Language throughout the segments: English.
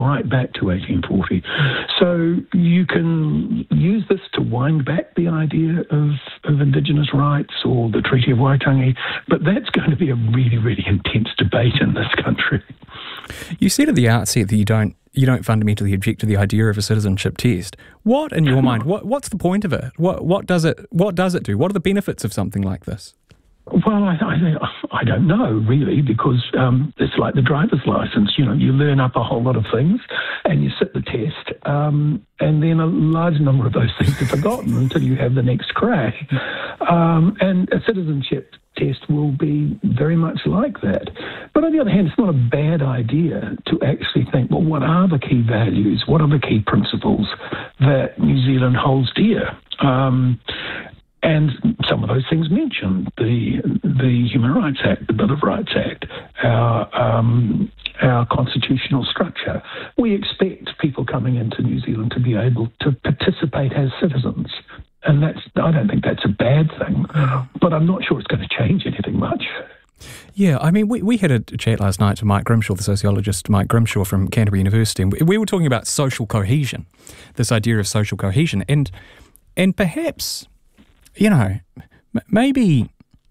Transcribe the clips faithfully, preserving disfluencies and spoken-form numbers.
right back to eighteen forty. So you can use this to wind back the idea of, of Indigenous rights or the Treaty of Waitangi, but that's going to be a really, really intense debate in this country. You said at the outset that you don't you don't fundamentally object to the idea of a citizenship test. What, in your mind, what what's the point of it? What what does it what does it do? What are the benefits of something like this? Well, I, I, I don't know, really, because um, it's like the driver's license. You know, you learn up a whole lot of things and you sit the test, um, and then a large number of those things are forgotten until you have the next crash. Um, and a citizenship test will be very much like that. But on the other hand, it's not a bad idea to actually think, well, what are the key values? What are the key principles that New Zealand holds dear? Um, And some of those things mentioned, the the Human Rights Act, the Bill of Rights Act, our, um, our constitutional structure. We expect people coming into New Zealand to be able to participate as citizens. And that's I don't think that's a bad thing, but I'm not sure it's going to change anything much. Yeah, I mean, we, we had a chat last night to Mike Grimshaw, the sociologist Mike Grimshaw from Canterbury University, and we were talking about social cohesion, this idea of social cohesion, and and perhaps... You know, maybe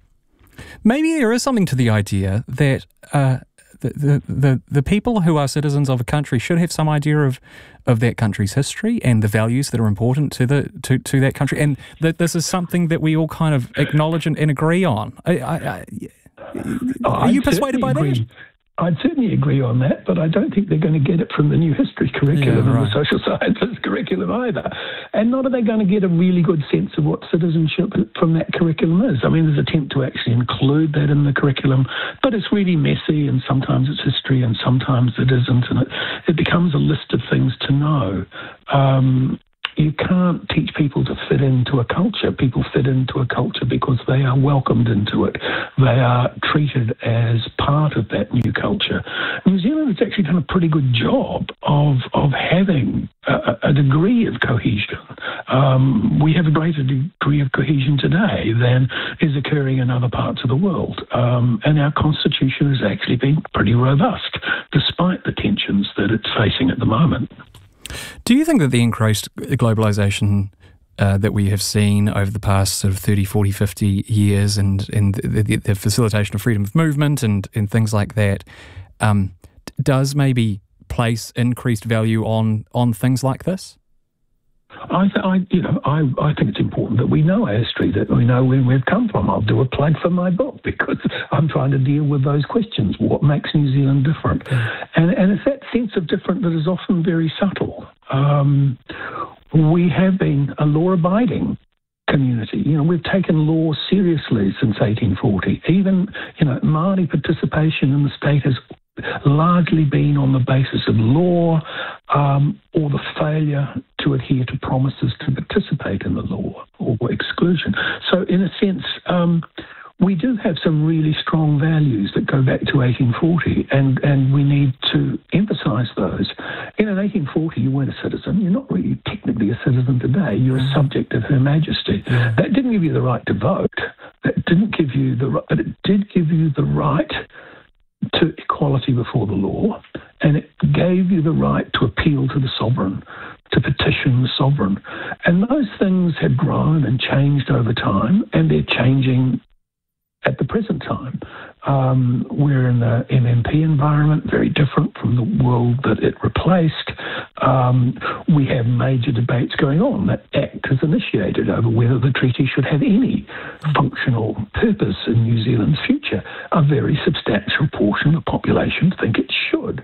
maybe there is something to the idea that uh, the, the, the, the people who are citizens of a country should have some idea of, of that country's history and the values that are important to the to, to that country, and that this is something that we all kind of acknowledge and, and agree on. I, I, I, are I'd you persuaded by agree. that? I'd certainly agree on that, but I don't think they're going to get it from the new history curriculum yeah, right. and the social sciences curriculum either. And not are they going to get a really good sense of what citizenship from that curriculum is. I mean, there's an attempt to actually include that in the curriculum, but it's really messy, and sometimes it's history and sometimes it isn't, and it, it becomes a list of things to know. Um, You can't teach people to fit into a culture. People fit into a culture because they are welcomed into it. They are treated as part of that new culture. New Zealand has actually done a pretty good job of of having a, a degree of cohesion. Um, we have a greater degree of cohesion today than is occurring in other parts of the world. Um, and our constitution has actually been pretty robust, despite the tensions that it's facing at the moment. Do you think that the increased globalisation uh, that we have seen over the past sort of thirty, forty, fifty years and, and the, the, the facilitation of freedom of movement and, and things like that um, does maybe place increased value on, on things like this? I, th- I, you know, I, I think it's important that we know our history, that we know where we've come from. I'll do a plug for my book because I'm trying to deal with those questions. What makes New Zealand different? And, and it's that sense of different that is often very subtle. Um, we have been a law-abiding community. You know, we've taken law seriously since eighteen forty. Even, you know, Māori participation in the state has largely been on the basis of law um, or the failure to adhere to promises to participate in the law or exclusion. So in a sense, um, we do have some really strong values that go back to eighteen forty, and, and we need to emphasise those. In eighteen forty, you weren't a citizen. You're not really technically a citizen today. You're a subject of Her Majesty. Yeah. That didn't give you the right to vote. That didn't give you the right, but it did give you the right to equality before the law, and it gave you the right to appeal to the sovereign, to petition the sovereign. And those things have grown and changed over time, and they're changing at the present time. Um, we're in the M M P environment, very different from the world that it replaced. Um, we have major debates going on. That Act has initiated over whether the treaty should have any functional purpose in New Zealand's future. A very substantial portion of the population think it should.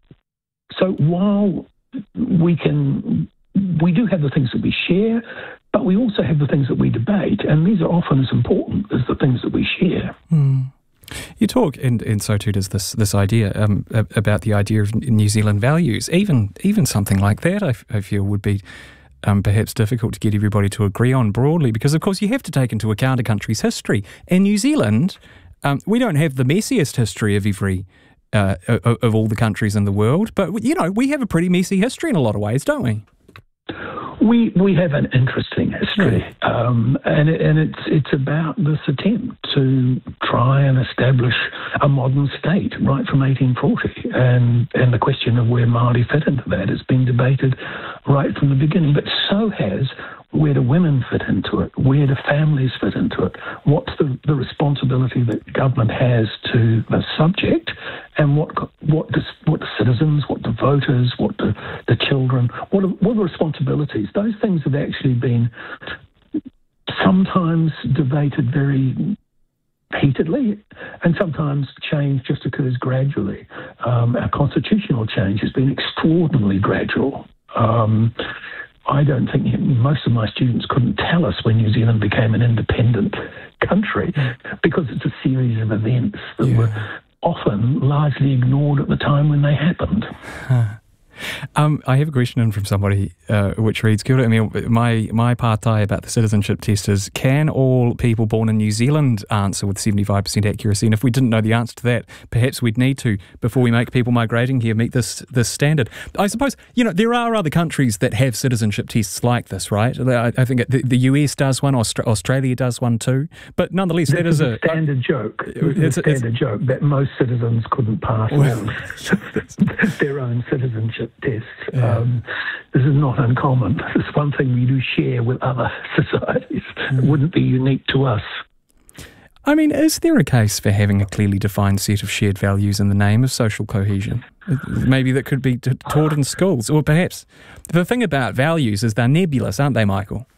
So while we can, we do have the things that we share, but we also have the things that we debate, and these are often as important as the things that we share. Mm. You talk, and, and so too does this this idea um, about the idea of New Zealand values. Even even something like that, I, I feel, would be um, perhaps difficult to get everybody to agree on broadly, because of course you have to take into account a country's history. In New Zealand, um, we don't have the messiest history of every uh, of, of all the countries in the world, but you know we have a pretty messy history in a lot of ways, don't we? We we have an interesting history, um, and it, and it's it's about this attempt to try and establish a modern state right from eighteen forty, and and the question of where Māori fit into that has been debated right from the beginning. But so has where do women fit into it? Where do families fit into it? What's the, the responsibility that government has to the subject, and what what does what the citizens, what the voters, what the, the children, what are, what are the responsibilities? Those things have actually been sometimes debated very heatedly, and sometimes change just occurs gradually. Um, our constitutional change has been extraordinarily gradual. Um, I don't think most of my students couldn't tell us when New Zealand became an independent country, because it's a series of events that yeah. were often largely ignored at the time when they happened. Huh. Um, I have a question in from somebody uh, which reads, Kia ora, I mean, my, my partai about the citizenship test is, can all people born in New Zealand answer with seventy-five percent accuracy? And if we didn't know the answer to that, perhaps we'd need to, before we make people migrating here, meet this this standard. I suppose, you know, there are other countries that have citizenship tests like this, right? I, I think the, the U S does one, Austra- Australia does one too. But nonetheless, this that is, is a... standard uh, joke. It's a standard it's, joke that most citizens couldn't pass well, their own citizenship tests. Yeah. Um, this is not uncommon. It's one thing we do share with other societies. Mm. It wouldn't be unique to us. I mean, is there a case for having a clearly defined set of shared values in the name of social cohesion? Maybe that could be t- taught in schools. Or perhaps the thing about values is they're nebulous, aren't they, Michael?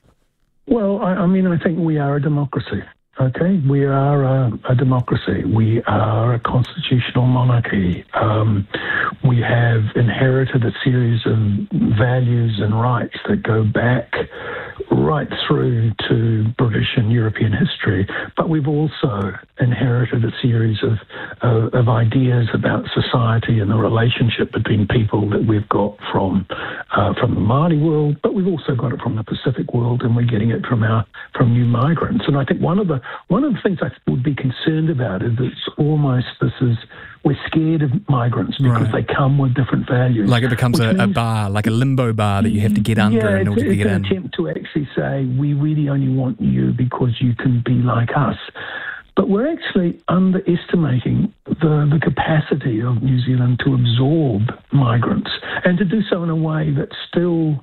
Well, I, I mean, I think we are a democracy. Okay, we are a, a democracy. We are a constitutional monarchy. Um, we have inherited a series of values and rights that go back right through to British and European history. But we've also inherited a series of, uh, of ideas about society and the relationship between people that we've got from uh, from the Māori world, but we've also got it from the Pacific world, and we're getting it from our from new migrants. And I think one of the One of the things I would be concerned about is it's almost this is, we're scared of migrants because right. they come with different values. Like it becomes a, means, a bar, like a limbo bar that you have to get under yeah, in order to get in. It's an attempt to actually say, we really only want you because you can be like us. But we're actually underestimating the, the capacity of New Zealand to absorb migrants, and to do so in a way that still...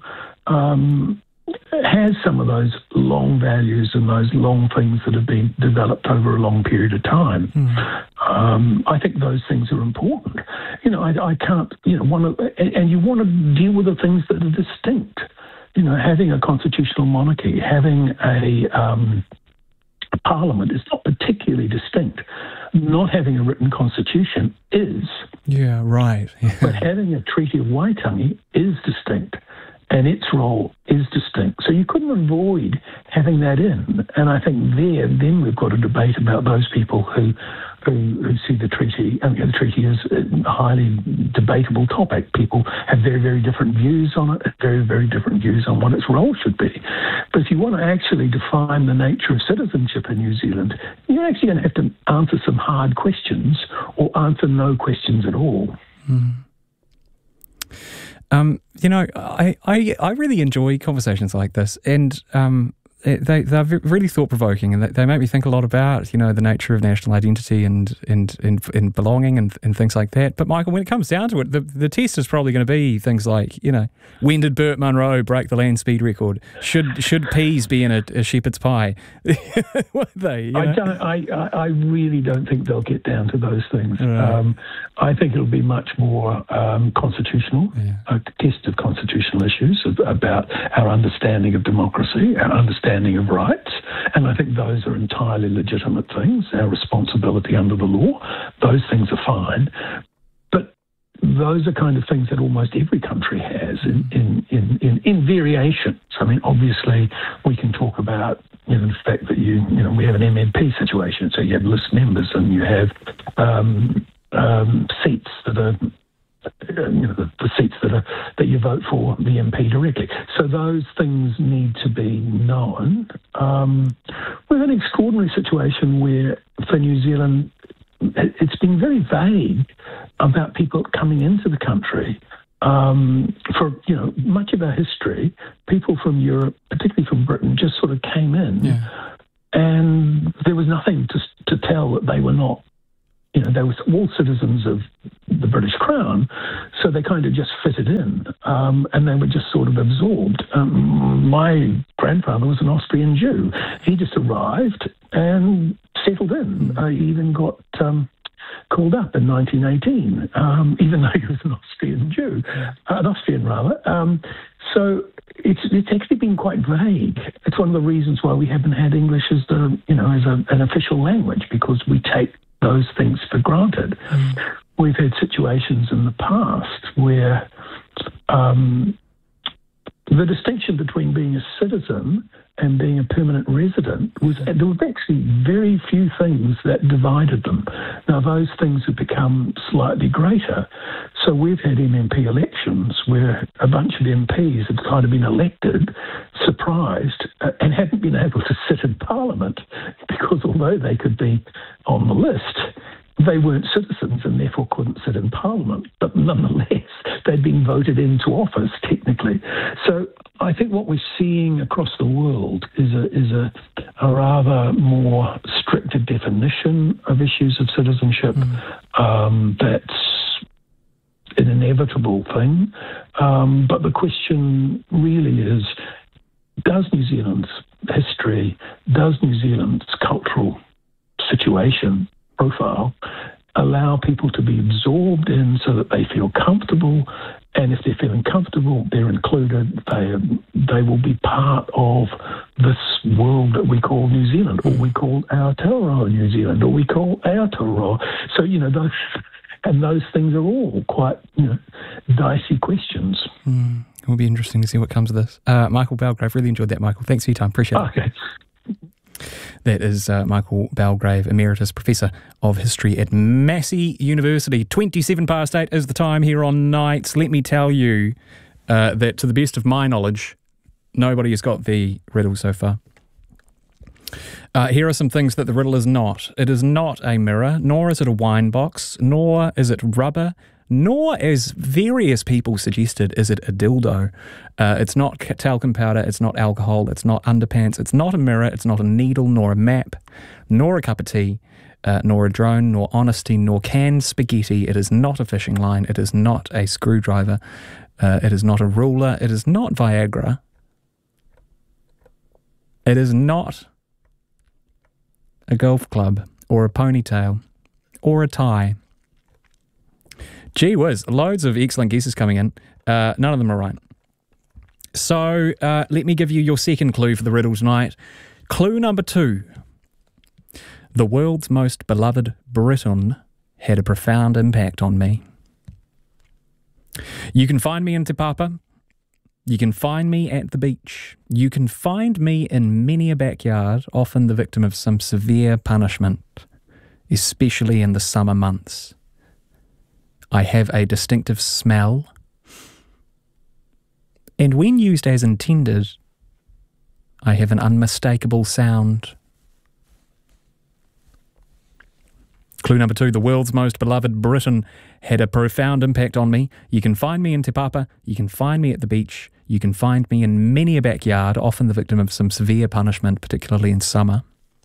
Um, has some of those long values and those long things that have been developed over a long period of time. Mm. Um, I think those things are important. You know, I, I can't, you know, want to, and, and you want to deal with the things that are distinct. You know, having a constitutional monarchy, having a, um, a parliament is not particularly distinct. Not having a written constitution is. Yeah, right. Yeah. But having a Treaty of Waitangi is distinct. And its role is distinct. So you couldn't avoid having that in. And I think there, then we've got a debate about those people who who, who see the treaty, I mean, the treaty as a highly debatable topic. People have very, very different views on it, very, very different views on what its role should be. But if you want to actually define the nature of citizenship in New Zealand, you're actually going to have to answer some hard questions or answer no questions at all. Mm. Um, you know, I, I I really enjoy conversations like this, and um, they they're really thought provoking, and they, they make me think a lot about, you know, the nature of national identity and and and, and belonging and, and things like that. But Michael, when it comes down to it, the the test is probably going to be things like, you know, when did Burt Munro break the land speed record? Should should peas be in a, a shepherd's pie? What are they? You know? I don't. I, I really don't think they'll get down to those things. Right. Um, I think it'll be much more um, constitutional, yeah. a test of constitutional issues about our understanding of democracy, our understanding of rights, and I think those are entirely legitimate things. Our responsibility under the law, those things are fine. But those are kind of things that almost every country has in, in, in, in, in variations. I mean, obviously, we can talk about, you know, the fact that you, you know, we have an M M P situation, so you have list members and you have um, um, seats that are, you know, the, the seats that are that you vote for the M P directly. So those things need to be known. Um, we have an extraordinary situation where, for New Zealand, it's been very vague about people coming into the country um, for you know much of our history, people from Europe, particularly from Britain, just sort of came in, yeah. and there was nothing to to tell that they were not. You know, they were all citizens of the British Crown, so they kind of just fitted in, um, and they were just sort of absorbed. Um, my grandfather was an Austrian Jew. He just arrived and settled in. I even got um, called up in nineteen eighteen, um, even though he was an Austrian Jew, uh, an Austrian rather. Um, so it's it's actually been quite vague. It's one of the reasons why we haven't had English as the you know as a, an official language, because we take those things for granted. Mm. We've had situations in the past where um, the distinction between being a citizen and being a permanent resident was, there were actually very few things that divided them. Now, those things have become slightly greater. So we've had M M P elections where a bunch of M Ps have kind of been elected, surprised, uh, and hadn't been able to sit in Parliament because although they could be on the list, they weren't citizens and therefore couldn't sit in Parliament. But nonetheless, they'd been voted into office technically. So I think what we're seeing across the world is a is a, a rather more stricter definition of issues of citizenship. Mm. Um, that's an inevitable thing. Um, but the question really is, does New Zealand's history, does New Zealand's cultural situation, profile, allow people to be absorbed in so that they feel comfortable, and if they're feeling comfortable, they're included, they they will be part of this world that we call New Zealand, or we call Aotearoa New Zealand, or we call Aotearoa. So, you know, those, and those things are all quite, you know, dicey questions. Mm, it will be interesting to see what comes of this. Uh, Michael Belgrave, really enjoyed that, Michael. Thanks for your time. Appreciate it. Okay. That is uh, Michael Belgrave, Emeritus Professor of History at Massey University. twenty-seven past eight is the time here on Nights. Let me tell you uh, that, to the best of my knowledge, nobody has got the riddle so far. Uh, here are some things that the riddle is not. It is not a mirror, nor is it a wine box, nor is it rubber, nor, as various people suggested, is it a dildo. Uh, it's not talcum powder, it's not alcohol, it's not underpants, it's not a mirror, it's not a needle, nor a map, nor a cup of tea, uh, nor a drone, nor honesty, nor canned spaghetti. It is not a fishing line, it is not a screwdriver, uh, it is not a ruler, it is not Viagra, it is not a golf club, or a ponytail, or a tie. Gee whiz, loads of excellent guesses coming in. Uh, none of them are right. So uh, let me give you your second clue for the riddle tonight. Clue number two. The world's most beloved Briton had a profound impact on me. You can find me in Te Papa. You can find me at the beach. You can find me in many a backyard, often the victim of some severe punishment, especially in the summer months. I have a distinctive smell, and when used as intended, I have an unmistakable sound. Clue number two, the world's most beloved Briton had a profound impact on me. You can find me in Te Papa, you can find me at the beach, you can find me in many a backyard, often the victim of some severe punishment, particularly in summer.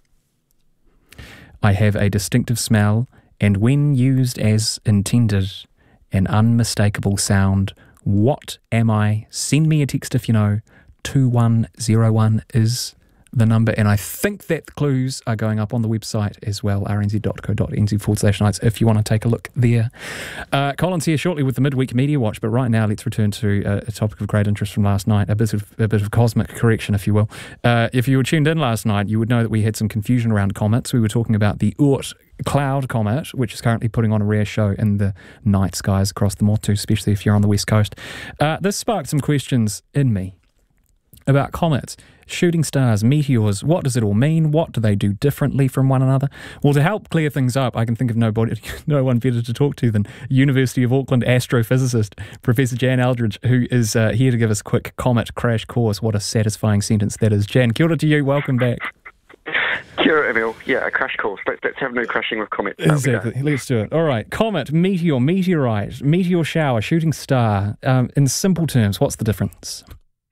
I have a distinctive smell, and when used as intended, an unmistakable sound. What am I? Send me a text if you know. two one zero one is the number, and I think that the clues are going up on the website as well, r n z dot co dot n z forward slash nights, if you want to take a look there. Uh, Colin's here shortly with the Midweek Media Watch, but right now let's return to a, a topic of great interest from last night, a bit of a bit of cosmic correction, if you will. Uh, if you were tuned in last night, you would know that we had some confusion around comets. We were talking about the Oort cloud comet, which is currently putting on a rare show in the night skies across the Motu, especially if you're on the west coast. Uh, this sparked some questions in me about comets, shooting stars, meteors. What does it all mean? What do they do differently from one another? Well, to help clear things up, I can think of nobody, no one better to talk to than University of Auckland astrophysicist Professor Jan Eldridge, who is uh, here to give us a quick comet crash course. What a satisfying sentence that is. Jan, kia ora to you. Welcome back. Curative ill, yeah, a crash course. Let's, let's have no crashing with comets. Exactly. Let's do it. All right. Comet, meteor, meteorite, meteor shower, shooting star. Um, in simple terms, what's the difference?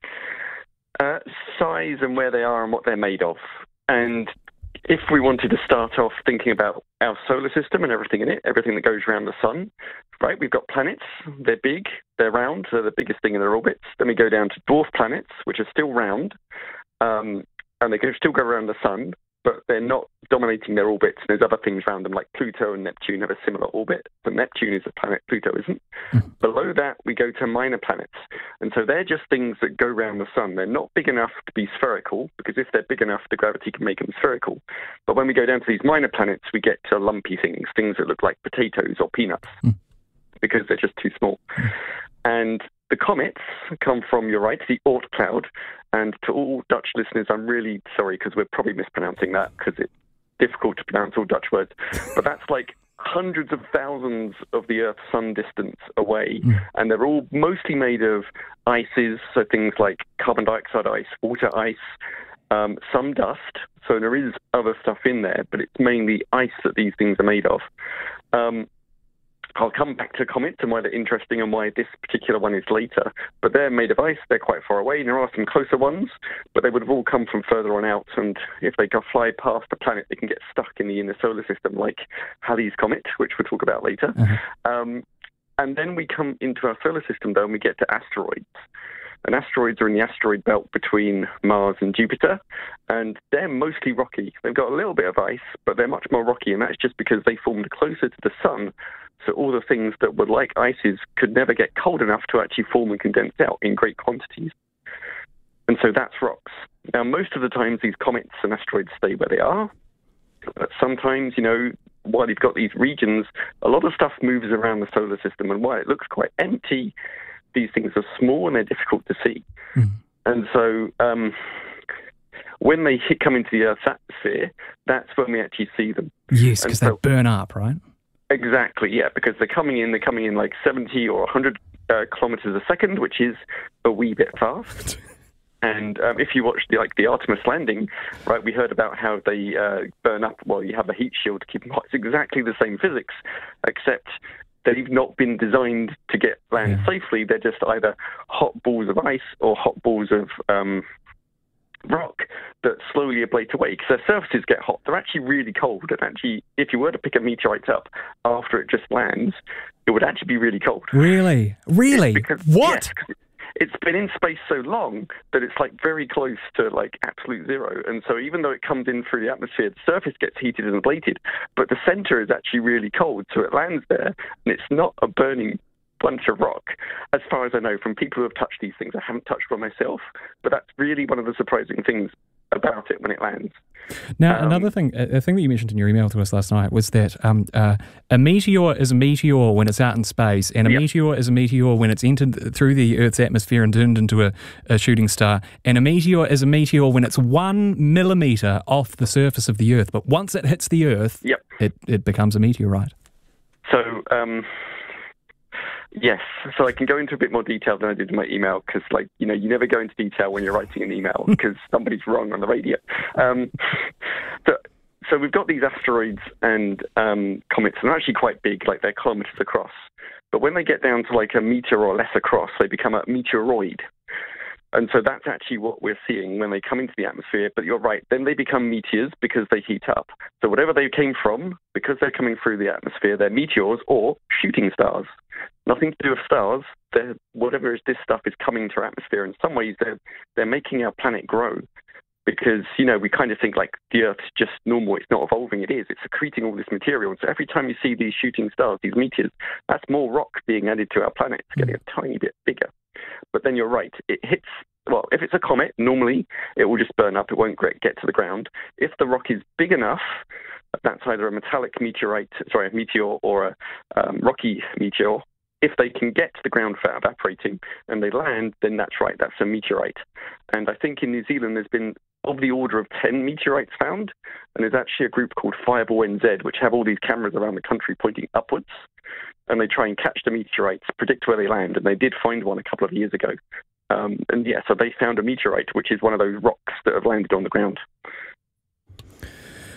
Uh, size and where they are and what they're made of. And if we wanted to start off thinking about our solar system and everything in it, everything that goes around the sun, right? We've got planets. They're big. They're round. They're the biggest thing in their orbits. Then we go down to dwarf planets, which are still round. Um, and they can still go around the sun, but they're not dominating their orbits. There's other things around them, like Pluto and Neptune have a similar orbit, but Neptune is a planet, Pluto isn't. Mm. Below that, we go to minor planets. And so they're just things that go around the sun. They're not big enough to be spherical, because if they're big enough, the gravity can make them spherical. But when we go down to these minor planets, we get to lumpy things, things that look like potatoes or peanuts, mm. because they're just too small. Mm. And the comets come from, you're right, the Oort cloud. And to all Dutch listeners, I'm really sorry because we're probably mispronouncing that because it's difficult to pronounce all Dutch words. But that's like hundreds of thousands of the Earth's sun distance away. Mm. And they're all mostly made of ices, so things like carbon dioxide ice, water ice, um, some dust. So there is other stuff in there, but it's mainly ice that these things are made of. Um, I'll come back to comets and why they're interesting and why this particular one is later. But they're made of ice, they're quite far away, and there are some closer ones, but they would have all come from further on out, and if they go fly past a planet, they can get stuck in the inner solar system, like Halley's Comet, which we'll talk about later. Mm-hmm. Um, and then we come into our solar system, though, and we get to asteroids. And asteroids are in the asteroid belt between Mars and Jupiter, and they're mostly rocky. They've got a little bit of ice, but they're much more rocky, and that's just because they formed closer to the sun, so all the things that were like ices could never get cold enough to actually form and condense out in great quantities. And so that's rocks. Now, most of the times these comets and asteroids stay where they are, but sometimes, you know, while you've got these regions, a lot of stuff moves around the solar system, and while it looks quite empty, these things are small and they're difficult to see. Mm. And so um, when they hit, come into the Earth's atmosphere, that's when we actually see them. Yes, because so, they burn up, right? Exactly, yeah, because they're coming in, they're coming in like seventy or one hundred uh, kilometers a second, which is a wee bit fast. And um, if you watch the, like the Artemis landing, right, we heard about how they uh, burn up while you have a heat shield to keep them hot. It's exactly the same physics, except they've not been designed to get land yeah. safely. They're just either hot balls of ice or hot balls of um, rock that slowly ablate away because their surfaces get hot. They're actually really cold. And actually, if you were to pick a meteorite up after it just lands, it would actually be really cold. Really? Really? Because, what? Yes, it's been in space so long that it's like very close to like absolute zero. And so even though it comes in through the atmosphere, the surface gets heated and ablated, but the center is actually really cold. So it lands there and it's not a burning bunch of rock, as far as I know from people who have touched these things. I haven't touched one myself, but that's really one of the surprising things about it when it lands. Now, um, another thing, a thing that you mentioned in your email to us last night was that um, uh, a meteor is a meteor when it's out in space, and a yep. meteor is a meteor when it's entered through the Earth's atmosphere and turned into a, a shooting star, and a meteor is a meteor when it's one millimeter off the surface of the Earth, but once it hits the Earth, yep. it, it becomes a meteorite. So, um... yes, so I can go into a bit more detail than I did in my email because, like, you know, you never go into detail when you're writing an email because somebody's wrong on the radio. Um, so, so we've got these asteroids and um, comets, and they're actually quite big, like they're kilometers across. But when they get down to like a meter or less across, they become a meteoroid. And so that's actually what we're seeing when they come into the atmosphere. But you're right, then they become meteors because they heat up. So whatever they came from, because they're coming through the atmosphere, they're meteors or shooting stars. Nothing to do with stars. They're, whatever is this stuff is coming to our atmosphere. In some ways, they're, they're making our planet grow. Because, you know, we kind of think like the Earth's just normal, it's not evolving, it is. It's secreting all this material. And so every time you see these shooting stars, these meteors, that's more rock being added to our planet. It's getting a tiny bit bigger. But then you're right, it hits, well, if it's a comet, normally it will just burn up, it won't get to the ground. If the rock is big enough, that's either a metallic meteorite, sorry, a meteor or a um, rocky meteor. If they can get to the ground without evaporating and they land, then that's right, that's a meteorite. And I think in New Zealand there's been of the order of ten meteorites found, and there's actually a group called Fireball N Z, which have all these cameras around the country pointing upwards, and they try and catch the meteorites, predict where they land, and they did find one a couple of years ago. Um, and yeah, so they found a meteorite, which is one of those rocks that have landed on the ground.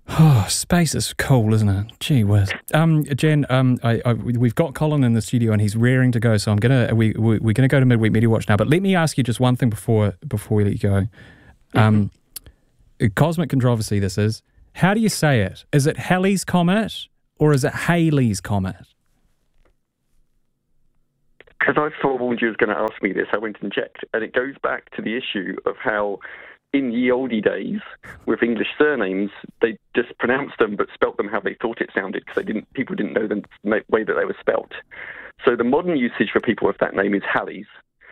Oh, space is cool, isn't it? Gee whiz. Um, Jen, um, I, I, we've got Colin in the studio and he's raring to go, so I'm gonna we, we we're gonna go to Midweek Media Watch now. But let me ask you just one thing before before we let you go. Um, mm-hmm. Cosmic controversy. This is. How do you say it? Is it Halley's Comet or is it Halley's Comet? Because I forewarned you was going to ask me this, I went and checked, and it goes back to the issue of how, in ye olde days, with English surnames, they just pronounced them but spelt them how they thought it sounded, because they didn't. People didn't know the way that they were spelt. So the modern usage for people with that name is Halley's,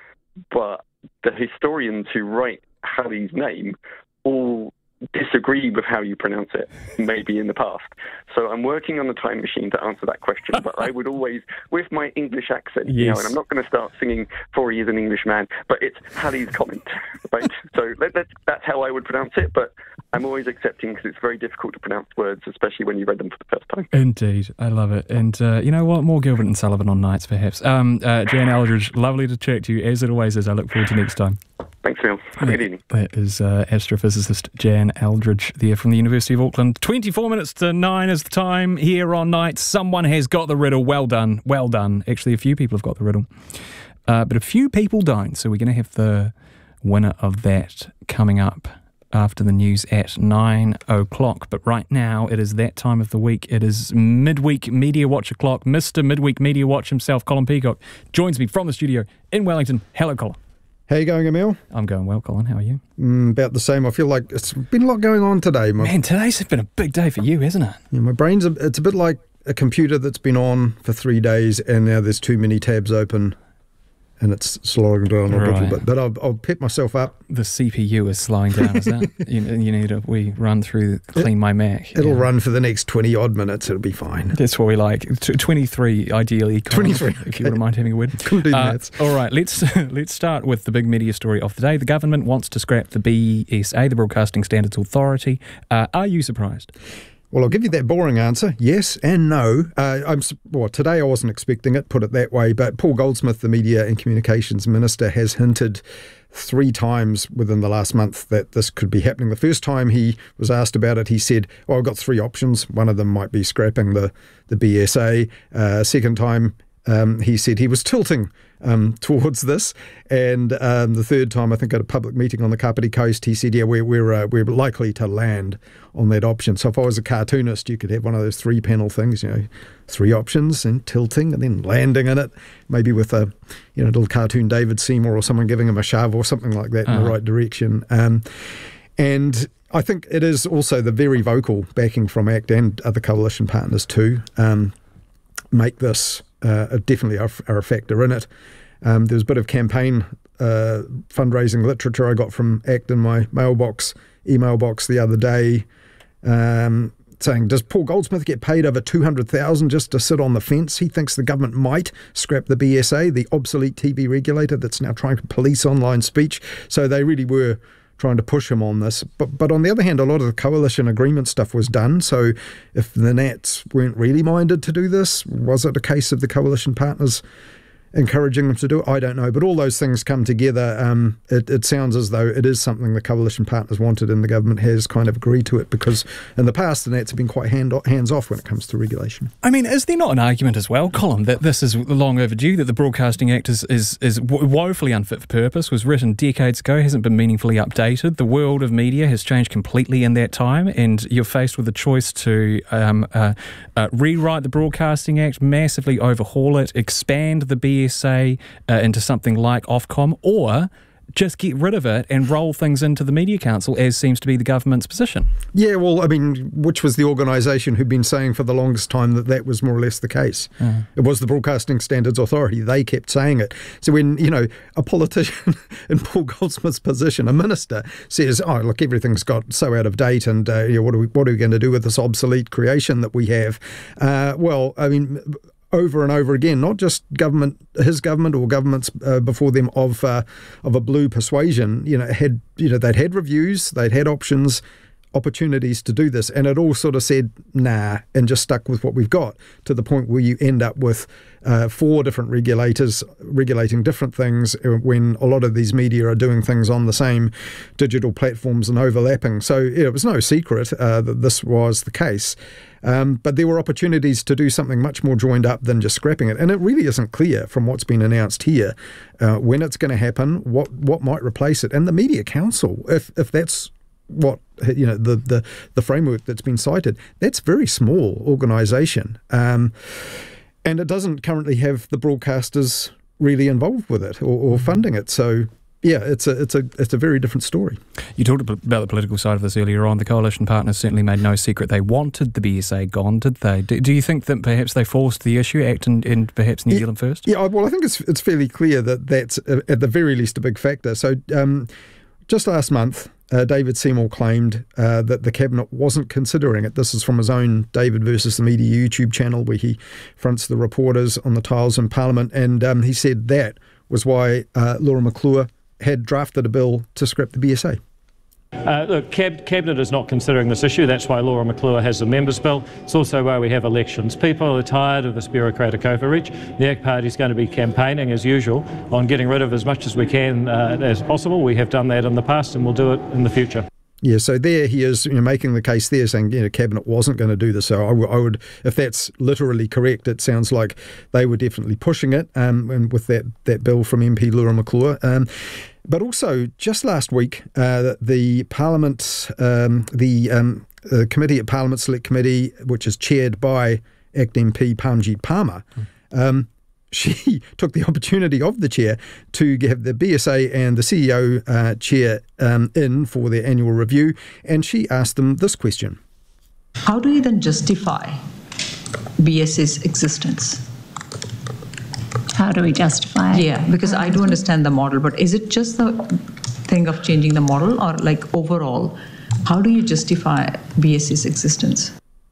but the historians who write Halley's name all disagree with how you pronounce it, maybe in the past. So I'm working on a time machine to answer that question, but I would always, with my English accent, yes. you know, and I'm not going to start singing For He Is an Englishman, but it's Halley's Comet, right? So let, let, that's how I would pronounce it, but I'm always accepting because it's very difficult to pronounce words, especially when you read them for the first time. Indeed. I love it. And uh, you know what? More Gilbert and Sullivan on nights, perhaps. Um, uh, Jan Eldridge, lovely to chat to you, as it always is. I look forward to next time. Thanks, Neil. Have a good evening. That is uh, astrophysicist Jan Eldridge there from the University of Auckland. twenty-four minutes to nine is the time here on Nights. Someone has got the riddle. Well done. Well done. Actually, a few people have got the riddle. Uh, but a few people don't. So we're going to have the winner of that coming up after the news at nine o'clock. But right now, it is that time of the week. It is Midweek Media Watch o'clock. Mister Midweek Media Watch himself, Colin Peacock, joins me from the studio in Wellington. Hello, Colin. How you going, Emil? I'm going well, Colin. How are you? Mm, about the same. I feel like it's been a lot going on today. My, Man, today's been a big day for you, hasn't it? Yeah, my brain's, a, it's a bit like a computer that's been on for three days and now there's too many tabs open and it's slowing down a right. little bit. But I'll, I'll pep myself up. The C P U is slowing down, is that? you, you need a wee run through, clean it, my Mac. It'll yeah. run for the next twenty-odd minutes. It'll be fine. That's what we like. T- twenty-three, ideally. twenty-three, if, okay. if you wouldn't mind having a word. Couldn't do uh, maths. All right, let's, let's start with the big media story of the day. The government wants to scrap the B S A, the Broadcasting Standards Authority. Uh, are you surprised? Well, I'll give you that boring answer, yes and no. Uh, I'm well, today I wasn't expecting it, put it that way, but Paul Goldsmith, the Media and Communications Minister, has hinted three times within the last month that this could be happening. The first time he was asked about it, he said, well, I've got three options. One of them might be scrapping the, the B S A. Uh, second time, um, he said he was tilting Um, towards this, and um, the third time, I think at a public meeting on the Kapiti Coast, he said, "Yeah, we're we're uh, we're likely to land on that option." So if I was a cartoonist, you could have one of those three-panel things, you know, three options and tilting, and then landing in it, maybe with a you know little cartoon David Seymour or someone giving him a shove or something like that uh-huh. in the right direction. Um, and I think it is also the very vocal backing from ACT and other coalition partners too um, make this. Uh, definitely are, are a factor in it. Um, there was a bit of campaign uh, fundraising literature I got from ACT in my mailbox, email box the other day, um, saying, does Paul Goldsmith get paid over two hundred thousand dollars just to sit on the fence? He thinks the government might scrap the B S A, the obsolete T V regulator that's now trying to police online speech. So they really were trying to push him on this. But but on the other hand, a lot of the coalition agreement stuff was done. So if the Nats weren't really minded to do this, was it a case of the coalition partners encouraging them to do it? I don't know. But all those things come together. Um, it, it sounds as though it is something the coalition partners wanted and the government has kind of agreed to it, because in the past the Nats have been quite hand, hands-off when it comes to regulation. I mean, is there not an argument as well, Colin, that this is long overdue, that the Broadcasting Act is, is, is woefully unfit for purpose, was written decades ago, hasn't been meaningfully updated. The world of media has changed completely in that time, and you're faced with a choice to um, uh, uh, rewrite the Broadcasting Act, massively overhaul it, expand the B S A uh, into something like Ofcom, or just get rid of it and roll things into the Media Council, as seems to be the government's position. Yeah, well, I mean, which was the organisation who'd been saying for the longest time that that was more or less the case. Uh-huh. It was the Broadcasting Standards Authority. They kept saying it. So when, you know, a politician in Paul Goldsmith's position, a minister, says, oh, look, everything's got so out of date and uh, you know, what are we, what are we going to do with this obsolete creation that we have? Uh, well, I mean... over and over again, not just government, his government or governments uh, before them of uh, of a blue persuasion, you know, had you know they'd had reviews, they'd had options opportunities to do this, and it all sort of said nah and just stuck with what we've got, to the point where you end up with uh, four different regulators regulating different things when a lot of these media are doing things on the same digital platforms and overlapping. So yeah, it was no secret uh, that this was the case. Um, but there were opportunities to do something much more joined up than just scrapping it. And it really isn't clear from what's been announced here uh, when it's going to happen, what what might replace it. And the Media Council, if if that's what, you know, the, the, the framework that's been cited, that's a very small organisation. Um, and it doesn't currently have the broadcasters really involved with it or, or funding it. So yeah, it's a it's a it's a very different story. You talked about the political side of this earlier on. The coalition partners certainly made no secret they wanted the B S A gone, did they? Do, do you think that perhaps they forced the issue, ACT and, and perhaps New yeah, Zealand First? Yeah, well, I think it's it's fairly clear that that's uh, at the very least a big factor. So um, just last month, uh, David Seymour claimed uh, that the Cabinet wasn't considering it. This is from his own David versus the Media YouTube channel, where he fronts the reporters on the tiles in Parliament, and um, he said that was why uh, Laura McClure had drafted a bill to scrap the B S A. Uh, look, Cab- Cabinet is not considering this issue. That's why Laura McClure has the members' bill. It's also why we have elections. People are tired of this bureaucratic overreach. The ACT Party is going to be campaigning, as usual, on getting rid of as much as we can uh, as possible. We have done that in the past and we'll do it in the future. Yeah, so there he is, you know, making the case there, saying, you know, Cabinet wasn't going to do this. So I, w- I would, if that's literally correct, it sounds like they were definitely pushing it, um, and with that that bill from M P Laura McClure. Um, but also, just last week, uh, the Parliament, um, the um, uh, committee at Parliament Select Committee, which is chaired by ACT M P Parmjeet Parmar, um, she took the opportunity of the chair to have the B S A and the C E O uh, chair um, in for their annual review, and she asked them this question. How do you then justify B S A's existence? How do we justify it? Yeah, because I do understand the model, but is it just the thing of changing the model, or like overall, how do you justify B S A's existence?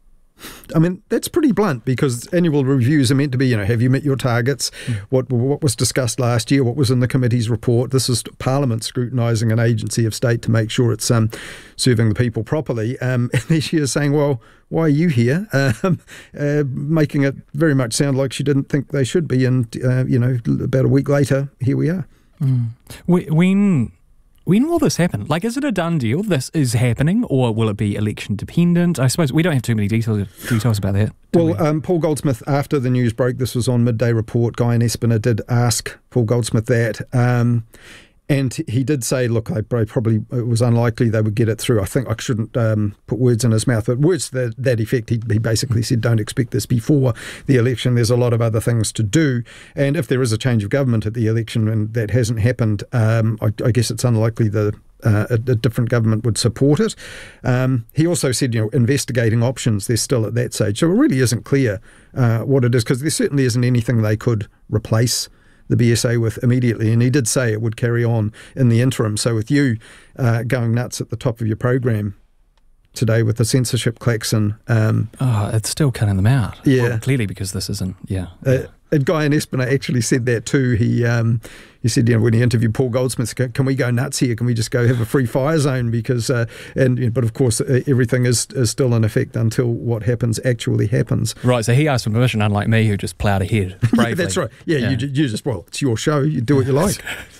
I mean, that's pretty blunt, because annual reviews are meant to be, you know, have you met your targets? Mm. What what was discussed last year? What was in the committee's report? This is Parliament scrutinising an agency of state to make sure it's um, serving the people properly. Um, and then she is saying, well, why are you here? Um, uh, making it very much sound like she didn't think they should be. And, uh, you know, about a week later, here we are. Mm. When... When will this happen? Like, is it a done deal? This is happening, or will it be election dependent? I suppose we don't have too many details details about that. Well, we? um, Paul Goldsmith, after the news broke, this was on Midday Report, Guy and Espiner did ask Paul Goldsmith that. Um, and he did say, look, I probably, it was unlikely they would get it through. I think I shouldn't um, put words in his mouth, but words to that, that effect. He, he basically said, don't expect this before the election. There's a lot of other things to do. And if there is a change of government at the election and that hasn't happened, um, I, I guess it's unlikely the Uh, a, a different government would support it. Um, he also said, you know, investigating options, they're still at that stage. So it really isn't clear uh, what it is, because there certainly isn't anything they could replace the B S A with immediately. And he did say it would carry on in the interim. So with you uh, going nuts at the top of your program today with the censorship klaxon. Um, oh, it's still cutting them out. Yeah. Well, clearly because this isn't, yeah. Uh, yeah. And Guy and Espiner actually said that too. He um, he said, you know, when he interviewed Paul Goldsmith, can we go nuts here? Can we just go have a free fire zone? Because, uh, and you know, but of course, uh, everything is, is still in effect until what happens actually happens. Right, so he asked for permission, unlike me, who just ploughed ahead bravely. Yeah, that's right. Yeah, yeah. You, you just, well, it's your show. You do what you like.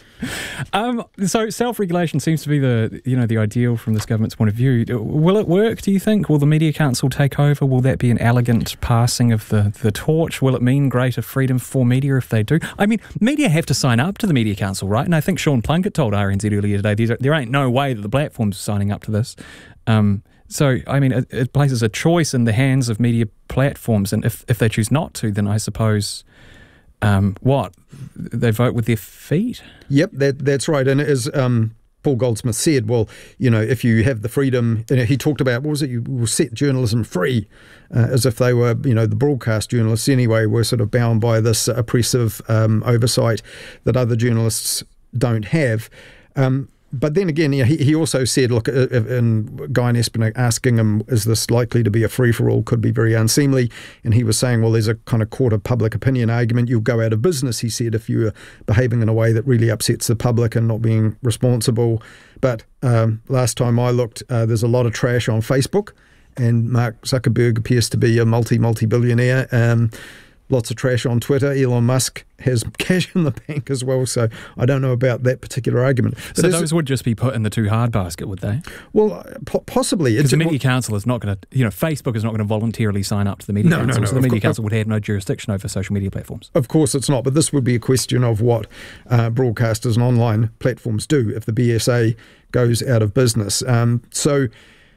Um, so self-regulation seems to be the you know the ideal from this government's point of view. Will it work, do you think? Will the Media Council take over? Will that be an elegant passing of the, the torch? Will it mean greater freedom for media if they do? I mean, media have to sign up to the Media Council, right? And I think Sean Plunkett told R N Z earlier today, there, there ain't no way that the platforms are signing up to this. Um, so, I mean, it, it places a choice in the hands of media platforms, and if, if they choose not to, then I suppose... Um, what? They vote with their feet? Yep, that that's right. And as um, Paul Goldsmith said, well, you know, if you have the freedom, you know, he talked about, what was it, you will set journalism free, uh, as if they were, you know, the broadcast journalists anyway were sort of bound by this oppressive um, oversight that other journalists don't have. Um, but then again, yeah, he, he also said, look, and Guy and Espen asking him, is this likely to be a free-for-all, could be very unseemly. And he was saying, well, there's a kind of court of public opinion argument. You'll go out of business, he said, if you're behaving in a way that really upsets the public and not being responsible. But um, last time I looked, uh, there's a lot of trash on Facebook, and Mark Zuckerberg appears to be a multi, multi-billionaire. Um, lots of trash on Twitter. Elon Musk has cash in the bank as well, so I don't know about that particular argument. But so those would just be put in the too hard basket, would they? Well, po- possibly. Because the Media Council is not going to, you know, Facebook is not going to voluntarily sign up to the Media no, Council, no, no, so the Media co- Council would have no jurisdiction over social media platforms. Of course it's not, but this would be a question of what uh, broadcasters and online platforms do if the B S A goes out of business. Um, so...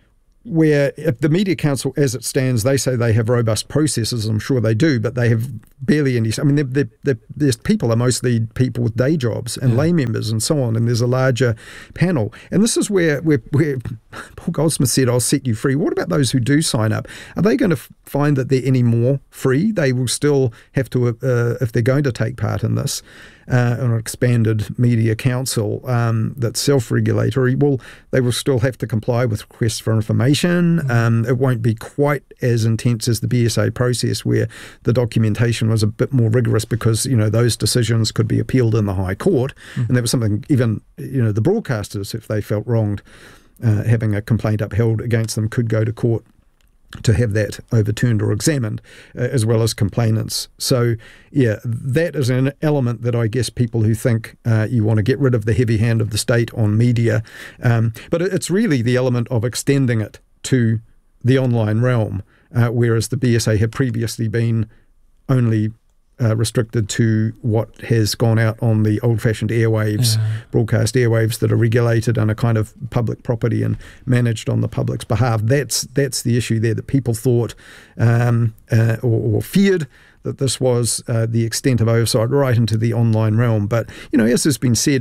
where if the Media Council, as it stands, they say they have robust processes, I'm sure they do, but they have barely any. I mean, they're, they're, they're, there's people are mostly people with day jobs and yeah. lay members and so on, and there's a larger panel. And this is where, where, where Paul Goldsmith said, I'll set you free. What about those who do sign up? Are they going to f- find that they're any more free? They will still have to, uh, if they're going to take part in this, Uh, an expanded media council um, that's self-regulatory, well, they will still have to comply with requests for information. Mm-hmm. Um, it won't be quite as intense as the B S A process, where the documentation was a bit more rigorous because, you know, those decisions could be appealed in the High Court. Mm-hmm. And that was something even, you know, the broadcasters, if they felt wronged, uh, having a complaint upheld against them, could go to court to have that overturned or examined, uh, as well as complainants. So, yeah, that is an element that I guess people who think uh, you want to get rid of the heavy hand of the state on media, um, but it's really the element of extending it to the online realm, uh, whereas the B S A had previously been only Uh, restricted to what has gone out on the old-fashioned airwaves, yeah. broadcast airwaves that are regulated and are kind of public property and managed on the public's behalf. That's that's the issue there, that people thought um, uh, or, or feared that this was uh, the extent of oversight right into the online realm. But, you know, as has been said,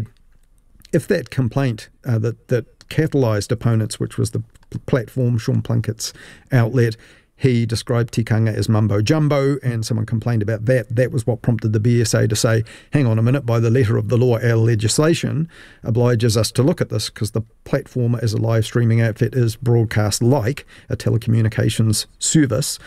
if that complaint uh, that, that catalysed opponents, which was the platform, Sean Plunkett's outlet, he described tikanga as mumbo-jumbo, and someone complained about that. That was what prompted the B S A to say, hang on a minute, by the letter of the law, our legislation obliges us to look at this, because the platform as a live streaming outfit is broadcast like a telecommunications service.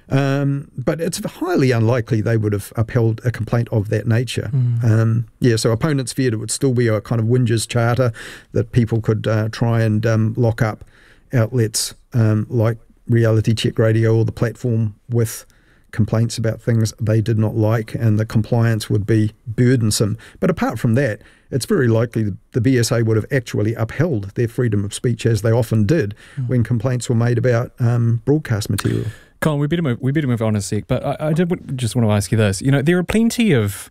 Um, but it's highly unlikely they would have upheld a complaint of that nature. Mm. Um, yeah, so opponents feared it would still be a kind of Windsors Charter, that people could uh, try and um, lock up outlets um, like Reality Check Radio or the platform with complaints about things they did not like, and the compliance would be burdensome. But apart from that, it's very likely the B S A would have actually upheld their freedom of speech, as they often did mm. when complaints were made about um, broadcast material. Colin, we better move, we better move on a sec, but I, I did just want to ask you this. You know, there are plenty of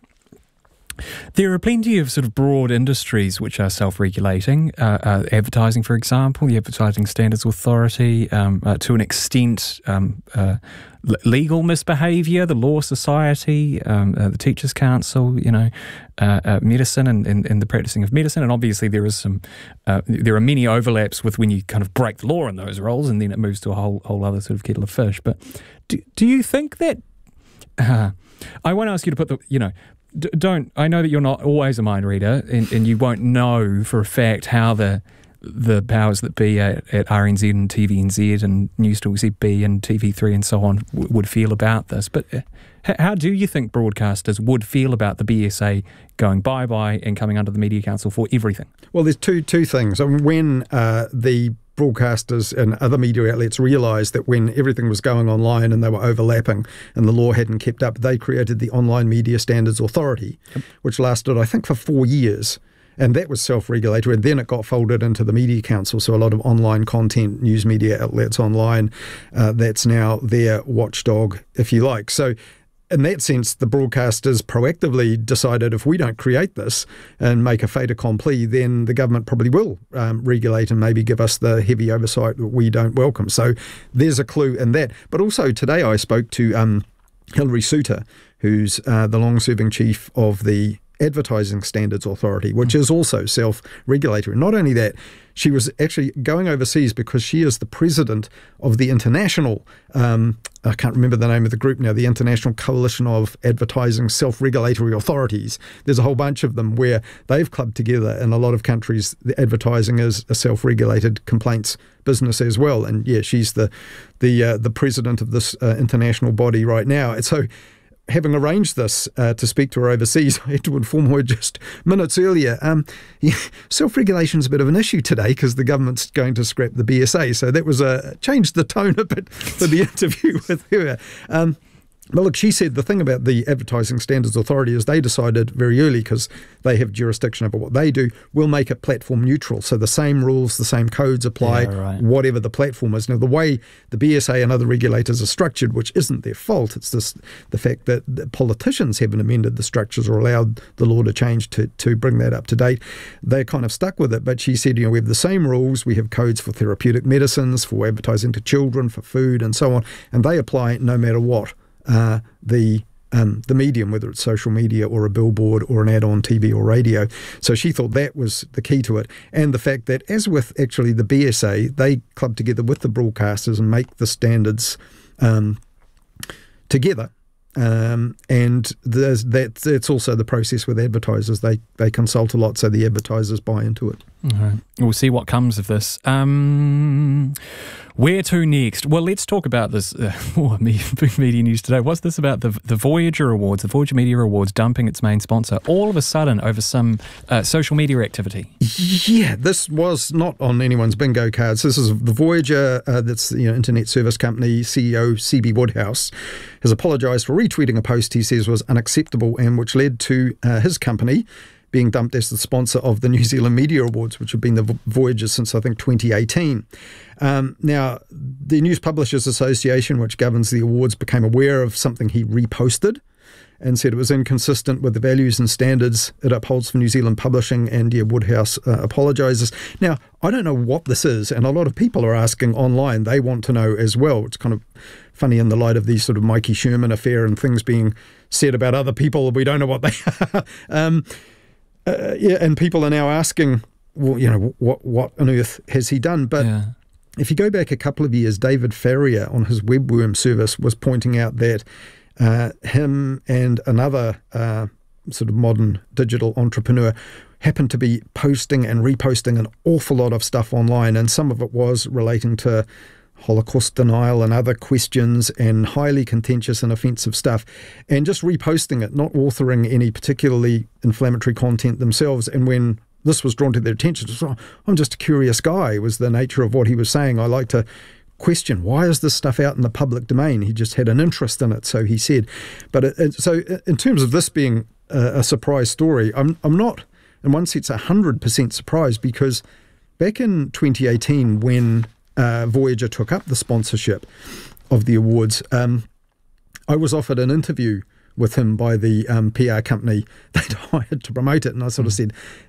There are plenty of sort of broad industries which are self-regulating. Uh, uh, advertising, for example, the Advertising Standards Authority, um, uh, to an extent, um, uh, l- legal misbehaviour, the Law Society, um, uh, the Teachers' Council, you know, uh, uh, medicine and, and, and the practicing of medicine. And obviously there is some, uh, there are many overlaps with when you kind of break the law in those roles, and then it moves to a whole whole other sort of kettle of fish. But do, do you think that, uh, I won't ask you to put the, you know, don't, I know that you're not always a mind reader, and, and you won't know for a fact how the the powers that be at, at R N Z and T V N Z and Newstalk Z B and T V three and so on w- would feel about this. But h- how do you think broadcasters would feel about the B S A going bye-bye and coming under the Media Council for everything? Well, there's two two things. I mean, when uh, the broadcasters and other media outlets realised that when everything was going online and they were overlapping and the law hadn't kept up, they created the Online Media Standards Authority, yep. which lasted, I think, for four years. And that was self-regulatory, and then it got folded into the Media Council. So a lot of online content, news media outlets online, uh, that's now their watchdog, if you like. So in that sense, the broadcasters proactively decided, if we don't create this and make a fait accompli, then the government probably will um, regulate and maybe give us the heavy oversight that we don't welcome. So there's a clue in that. But also today I spoke to um, Hilary Suter, who's uh, the long-serving chief of the Advertising Standards Authority, which is also self-regulatory. Not only that, she was actually going overseas because she is the president of the international, um, I can't remember the name of the group now, the International Coalition of Advertising Self-Regulatory Authorities. There's a whole bunch of them where they've clubbed together. In a lot of countries, the advertising is a self-regulated complaints business as well. And yeah, she's the the uh, the president of this uh, international body right now. And so, having arranged this uh, to speak to her overseas, I had to inform her just minutes earlier. Um, yeah, self-regulation is a bit of an issue today because the government's going to scrap the B S A. So that was a changed the tone a bit for the interview with her. Um, But look, she said the thing about the Advertising Standards Authority is they decided very early, because they have jurisdiction over what they do, we'll make it platform neutral. So the same rules, the same codes apply, yeah, right. whatever the platform is. Now, the way the B S A and other regulators are structured, which isn't their fault, it's this, the fact that the politicians haven't amended the structures or allowed the law to change to, to bring that up to date. They're kind of stuck with it. But she said, you know, we have the same rules. We have codes for therapeutic medicines, for advertising to children, for food and so on. And they apply no matter what. Uh, the um, the medium, whether it's social media or a billboard or an ad on T V or radio. So she thought that was the key to it. And the fact that, as with actually the B S A, they club together with the broadcasters and make the standards um, together. Um, and there's that. It's also the process with advertisers. They they consult a lot, so the advertisers buy into it. All right. We'll see what comes of this. Um, where to next? Well, let's talk about this. Uh, oh, big media news today. What's this about the the Voyager Awards, the Voyager Media Awards dumping its main sponsor all of a sudden over some uh, social media activity? Yeah, this was not on anyone's bingo cards. This is the Voyager, uh, that's the you know, internet service company C E O C B Woodhouse has apologised for retweeting a post he says was unacceptable and which led to uh, his company being dumped as the sponsor of the New Zealand Media Awards, which have been the Voyager since, I think, twenty eighteen. Um, now, the News Publishers Association, which governs the awards, became aware of something he reposted and said it was inconsistent with the values and standards it upholds for New Zealand publishing, and yeah, Woodhouse uh, apologises. Now, I don't know what this is, and a lot of people are asking online. They want to know as well. It's kind of funny in the light of these sort of Mikey Sherman affair and things being said about other people. We don't know what they are. um, uh, yeah, and people are now asking, well, you know, what what on earth has he done? But yeah. If you go back a couple of years, David Farrier on his Webworm service was pointing out that Uh, him and another uh, sort of modern digital entrepreneur happened to be posting and reposting an awful lot of stuff online, and some of it was relating to Holocaust denial and other questions and highly contentious and offensive stuff, and just reposting it, not authoring any particularly inflammatory content themselves. And when this was drawn to their attention, it was, oh, I'm just a curious guy, was the nature of what he was saying. I like to question, why is this stuff out in the public domain? He just had an interest in it, so he said. But it, it, so in terms of this being a, a surprise story, I'm I'm not in one sense one hundred percent surprised, because back in twenty eighteen when uh, Voyager took up the sponsorship of the awards, um, I was offered an interview with him by the um, P R company they'd hired to promote it, and I sort of said,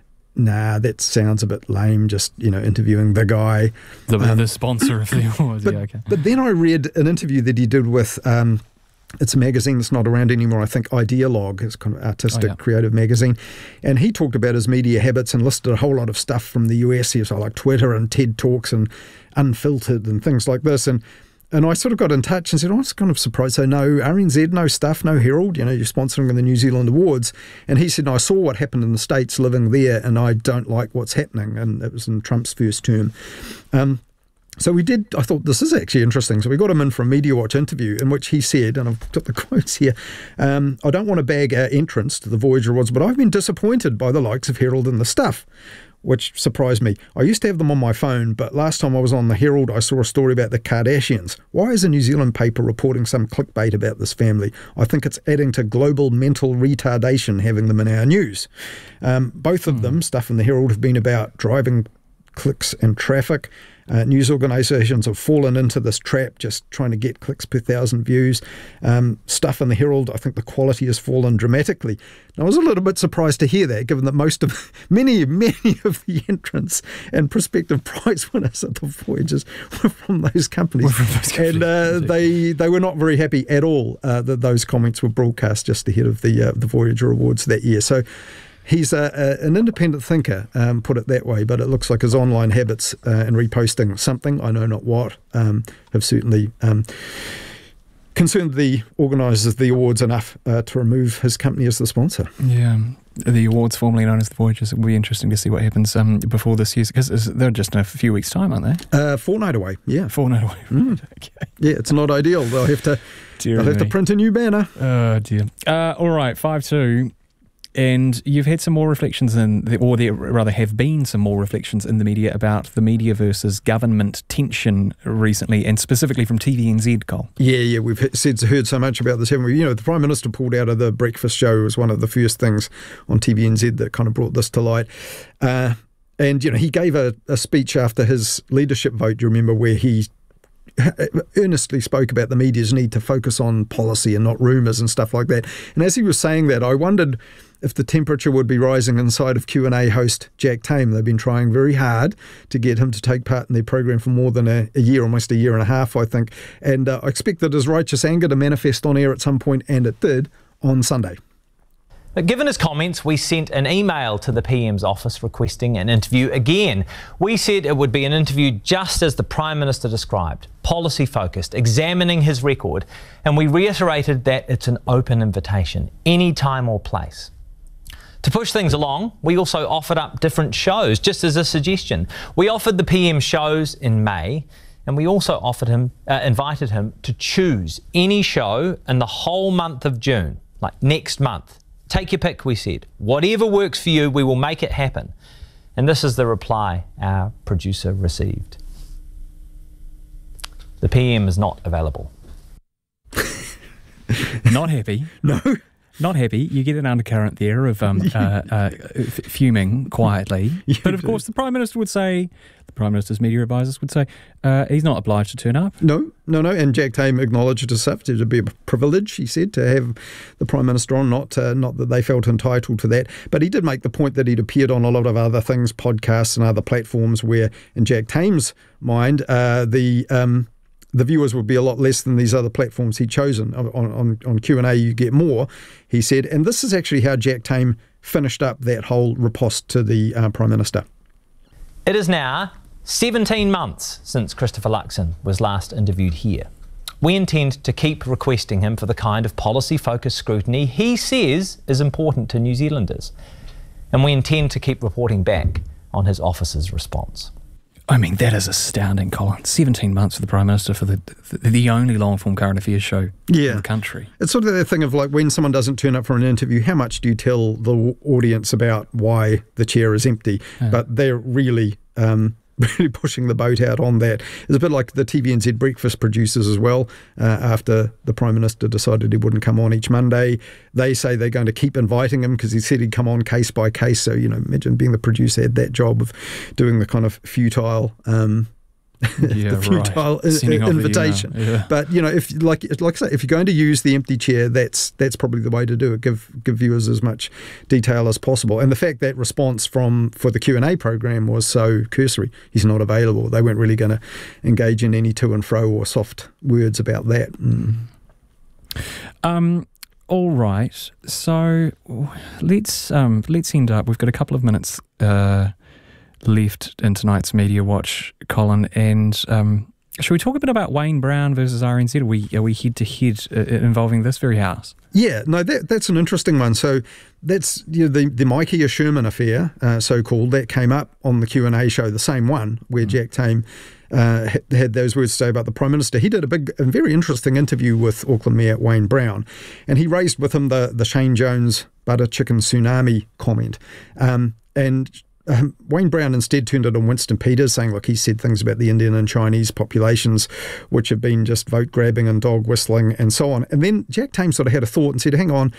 nah, that sounds a bit lame, just, you know, interviewing the guy. The, um, the sponsor of the awards, but, yeah, okay. But then I read an interview that he did with, um, it's a magazine that's not around anymore, I think Idealogue, it's kind of artistic, oh, yeah. creative magazine, and he talked about his media habits and listed a whole lot of stuff from the U S, he was like Twitter and TED Talks and Unfiltered and things like this, and And I sort of got in touch and said, oh, I was kind of surprised. So no R N Z, no stuff, no Herald, you know, you're sponsoring the New Zealand Awards. And he said, no, I saw what happened in the States living there, and I don't like what's happening. And it was in Trump's first term. Um, so we did, I thought, this is actually interesting. So we got him in for a Media Watch interview in which he said, and I've got the quotes here, um, I don't want to bag our entrance to the Voyager Awards, but I've been disappointed by the likes of Herald and the Stuff, which surprised me. I used to have them on my phone, but last time I was on the Herald, I saw a story about the Kardashians. Why is a New Zealand paper reporting some clickbait about this family? I think it's adding to global mental retardation having them in our news. Um, both of mm. them, Stuff in the Herald, have been about driving clicks and traffic. Uh, news organisations have fallen into this trap, just trying to get clicks per thousand views. Um, stuff in the Herald, I think the quality has fallen dramatically. And I was a little bit surprised to hear that, given that most of, many, many of the entrants and prospective prize winners at the Voyages were from those companies. From those companies. And uh, they they were not very happy at all uh, that those comments were broadcast just ahead of the uh, the Voyager Awards that year. So he's a, a, an independent thinker, um, put it that way, but it looks like his online habits uh, and reposting something, I know not what, um, have certainly um, concerned the organisers of the awards enough uh, to remove his company as the sponsor. Yeah, the awards formerly known as the Voyagers. It will be interesting to see what happens um, before this year, because they're just in a few weeks' time, aren't they? A uh, fortnight away, yeah. Fortnight away. Mm. Okay. Yeah, it's not ideal. They'll have to, Dear they'll have me. to print a new banner. Oh, dear. Uh, all right, five two. And you've had some more reflections, in the, or there rather have been some more reflections in the media about the media versus government tension recently, and specifically from T V N Z, Cole. Yeah, yeah, we've said, heard so much about this, haven't we? You know, the Prime Minister pulled out of the breakfast show was one of the first things on T V N Z that kind of brought this to light. Uh, and, you know, he gave a, a speech after his leadership vote, you remember, where he earnestly spoke about the media's need to focus on policy and not rumours and stuff like that. And as he was saying that, I wondered if the temperature would be rising inside of Q and A host Jack Tame. They've been trying very hard to get him to take part in their program for more than a, a year, almost a year and a half, I think. And uh, I expected his righteous anger to manifest on air at some point, and it did on Sunday. But given his comments, we sent an email to the P M's office requesting an interview again. We said it would be an interview just as the Prime Minister described, policy-focused, examining his record, and we reiterated that it's an open invitation, any time or place. To push things along, we also offered up different shows, just as a suggestion. We offered the P M shows in May, and we also offered him, uh, invited him to choose any show in the whole month of June, like next month. Take your pick, we said. Whatever works for you, we will make it happen. And this is the reply our producer received. The P M is not available. Not happy. No. Not happy. You get an undercurrent there of um, uh, uh, f- fuming quietly. You but of do. course, the Prime Minister would say, the Prime Minister's media advisors would say, uh, he's not obliged to turn up. No, no, no. And Jack Tame acknowledged as such. It would be a privilege, he said, to have the Prime Minister on, not, uh, not that they felt entitled to that. But he did make the point that he'd appeared on a lot of other things, podcasts and other platforms where, in Jack Tame's mind, uh, the... Um, the viewers would be a lot less than these other platforms he'd chosen. On, on, on Q and A, you get more, he said. And this is actually how Jack Tame finished up that whole riposte to the uh, Prime Minister. It is now seventeen months since Christopher Luxon was last interviewed here. We intend to keep requesting him for the kind of policy-focused scrutiny he says is important to New Zealanders. And we intend to keep reporting back on his office's response. I mean, that is astounding, Colin. seventeen months for the Prime Minister for the the, the only long-form current affairs show yeah. in the country. It's sort of that thing of like when someone doesn't turn up for an interview, how much do you tell the audience about why the chair is empty? Yeah. But they're really... Um, really pushing the boat out on that. It's a bit like the T V N Z breakfast producers as well. Uh, after the Prime Minister decided he wouldn't come on each Monday, they say they're going to keep inviting him because he said he'd come on case by case. So, you know, imagine being the producer had that job of doing the kind of futile... Um, Yeah, the futile right. Sending I- off the invitation. email. Yeah. But you know, if like like I say, if you're going to use the empty chair, that's that's probably the way to do it. Give give viewers as much detail as possible. And the fact that response from for the Q and A program was so cursory, he's not available. They weren't really going to engage in any to and fro or soft words about that. Mm. Um. All right. So let's um let's end up. We've got a couple of minutes Uh, left in tonight's Media Watch, Colin, and um, should we talk a bit about Wayne Brown versus R N Z? Are we are we head to head uh, involving this very house? Yeah, no, that that's an interesting one. So that's you know, the the Micah Sherman affair, uh, so called, that came up on the Q and A show, the same one where mm. Jack Tame uh, had, had those words to say about the Prime Minister. He did a big and very interesting interview with Auckland Mayor Wayne Brown, and he raised with him the the Shane Jones butter chicken tsunami comment, um, and. Um, Wayne Brown instead turned it on Winston Peters, saying, look, he said things about the Indian and Chinese populations, which have been just vote grabbing and dog whistling and so on. And then Jack Tame sort of had a thought and said, hang on,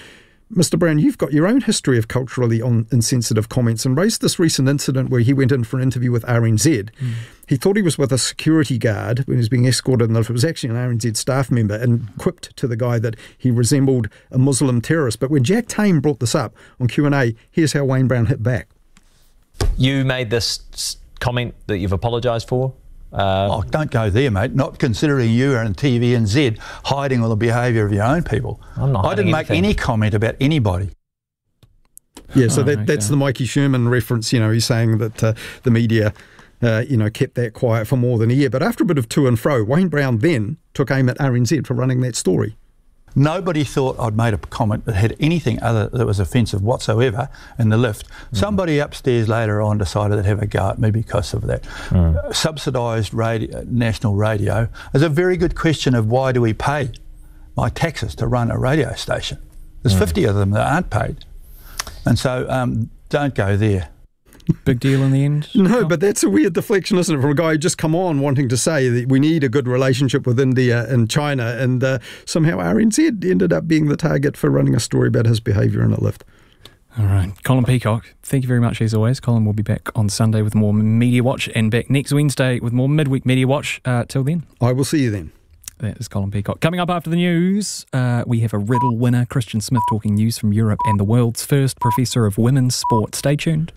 Mister Brown, you've got your own history of culturally on insensitive comments and raised this recent incident where he went in for an interview with R N Z. Mm. He thought he was with a security guard when he was being escorted, and it was actually an R N Z staff member, and quipped to the guy that he resembled a Muslim terrorist. But when Jack Tame brought this up on Q and A, here's how Wayne Brown hit back. You made this comment that you've apologised for? Uh, oh, don't go there, mate. Not considering you are on T V N Z hiding all the behaviour of your own people. I'm not I didn't make anything. any comment about anybody. Yeah, so oh, that, okay. that's the Mikey Sherman reference. You know, he's saying that uh, the media, uh, you know, kept that quiet for more than a year. But after a bit of to and fro, Wayne Brown then took aim at R N Z for running that story. Nobody thought I'd made a comment that had anything other that was offensive whatsoever in the lift. Mm. Somebody upstairs later on decided they'd have a go at me because of that. Mm. Uh, subsidised radio, national radio is a very good question of why do we pay my taxes to run a radio station? There's mm. fifty of them that aren't paid. And so um, don't go there. Big deal in the end? No, but that's a weird deflection, isn't it, from a guy who just come on wanting to say that we need a good relationship with India and China, and uh, somehow R N Z ended up being the target for running a story about his behaviour in a lift. All right. Colin Peacock, thank you very much as always. Colin will be back on Sunday with more Media Watch and back next Wednesday with more Midweek Media Watch. Uh, till then. I will see you then. That is Colin Peacock. Coming up after the news, uh, we have a riddle winner, Christian Smith, talking news from Europe and the world's first professor of women's sport. Stay tuned.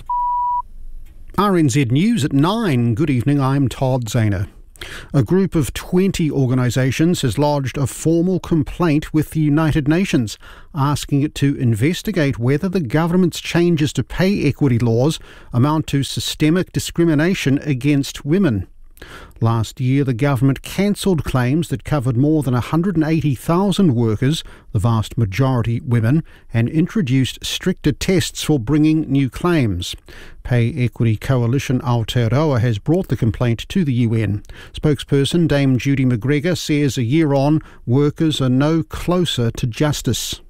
R N Z News at nine. Good evening, I'm Todd Zahner. A group of twenty organisations has lodged a formal complaint with the United Nations, asking it to investigate whether the government's changes to pay equity laws amount to systemic discrimination against women. Last year, the government cancelled claims that covered more than one hundred eighty thousand workers, the vast majority women, and introduced stricter tests for bringing new claims. Pay Equity Coalition Aotearoa has brought the complaint to the U N. Spokesperson Dame Judy McGregor says a year on, workers are no closer to justice.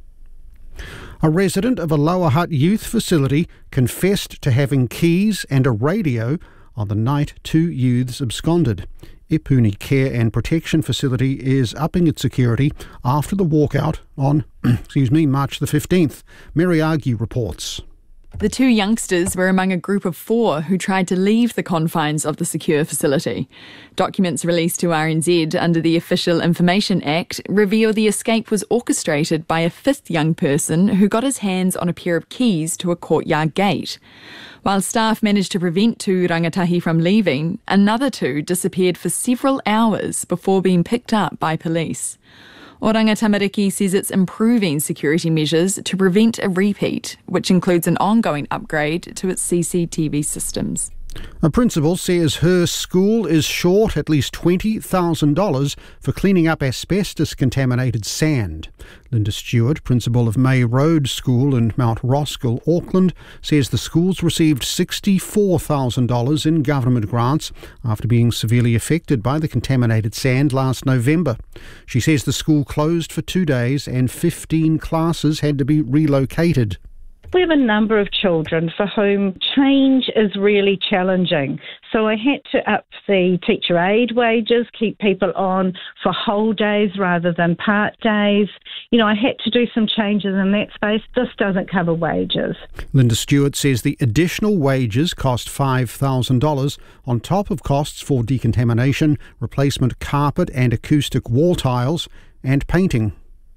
A resident of a Lower Hutt youth facility confessed to having keys and a radio on the night two youths absconded. Ipuni Care and Protection Facility is upping its security after the walkout on excuse me, March the fifteenth. Mary Argue reports. The two youngsters were among a group of four who tried to leave the confines of the secure facility. Documents released to R N Z under the Official Information Act reveal the escape was orchestrated by a fifth young person who got his hands on a pair of keys to a courtyard gate. While staff managed to prevent two rangatahi from leaving, another two disappeared for several hours before being picked up by police. Oranga Tamariki says it's improving security measures to prevent a repeat, which includes an ongoing upgrade to its C C T V systems. A principal says her school is short at least twenty thousand dollars for cleaning up asbestos-contaminated sand. Linda Stewart, principal of May Road School in Mount Roskill, Auckland, says the school's received sixty-four thousand dollars in government grants after being severely affected by the contaminated sand last November. She says the school closed for two days and fifteen classes had to be relocated. We have a number of children for whom change is really challenging. So I had to up the teacher aid wages, keep people on for whole days rather than part days. You know, I had to do some changes in that space. This doesn't cover wages. Linda Stewart says the additional wages cost five thousand dollars on top of costs for decontamination, replacement carpet and acoustic wall tiles, and painting.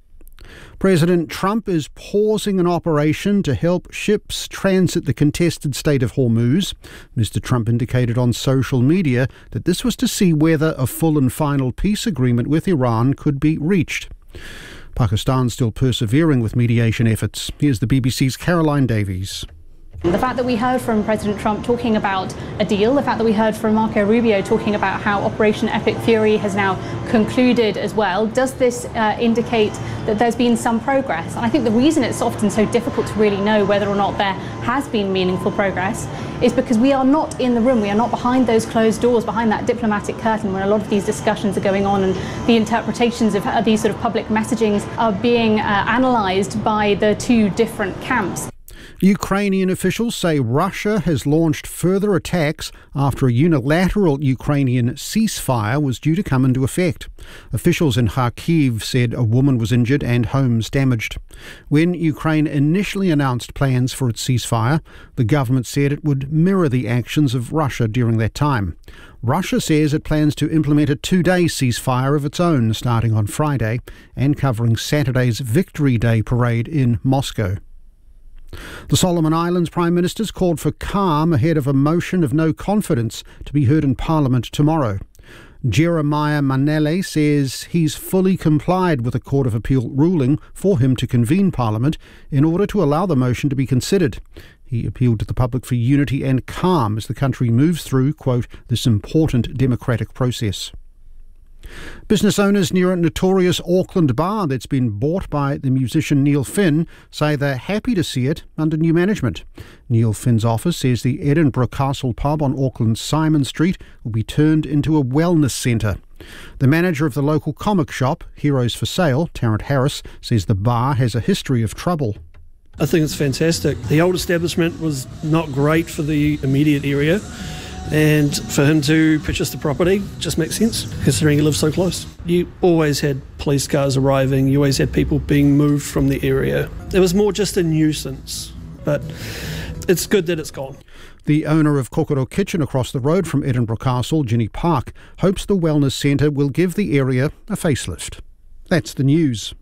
President Trump is pausing an operation to help ships transit the contested Strait of Hormuz. Mister Trump indicated on social media that this was to see whether a full and final peace agreement with Iran could be reached. Pakistan's still persevering with mediation efforts. Here's the B B C's Caroline Davies. The fact that we heard from President Trump talking about a deal, the fact that we heard from Marco Rubio talking about how Operation Epic Fury has now concluded as well, does this uh, indicate that there's been some progress? And I think the reason it's often so difficult to really know whether or not there has been meaningful progress is because we are not in the room, we are not behind those closed doors, behind that diplomatic curtain where a lot of these discussions are going on and the interpretations of uh, these sort of public messagings are being uh, analysed by the two different camps. Ukrainian officials say Russia has launched further attacks after a unilateral Ukrainian ceasefire was due to come into effect. Officials in Kharkiv said a woman was injured and homes damaged. When Ukraine initially announced plans for its ceasefire, the government said it would mirror the actions of Russia during that time. Russia says it plans to implement a two-day ceasefire of its own starting on Friday and covering Saturday's Victory Day parade in Moscow. The Solomon Islands Prime Minister's called for calm ahead of a motion of no confidence to be heard in Parliament tomorrow. Jeremiah Manele says he's fully complied with a Court of Appeal ruling for him to convene Parliament in order to allow the motion to be considered. He appealed to the public for unity and calm as the country moves through, quote, this important democratic process. Business owners near a notorious Auckland bar that's been bought by the musician Neil Finn say they're happy to see it under new management. Neil Finn's office says the Edinburgh Castle pub on Auckland's Simon Street will be turned into a wellness centre. The manager of the local comic shop, Heroes for Sale, Tarrant Harris, says the bar has a history of trouble. I think it's fantastic. The old establishment was not great for the immediate area. And for him to purchase the property just makes sense, considering he lives so close. You always had police cars arriving, you always had people being moved from the area. It was more just a nuisance, but it's good that it's gone. The owner of Kokoro Kitchen across the road from Edinburgh Castle, Ginny Park, hopes the wellness centre will give the area a facelift. That's the news.